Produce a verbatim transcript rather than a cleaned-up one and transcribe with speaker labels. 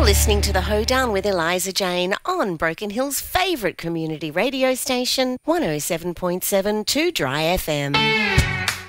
Speaker 1: listening to The Hoedown with Eliza Jane on Broken Hill's favourite community radio station, one oh seven point seven Two Dry F M.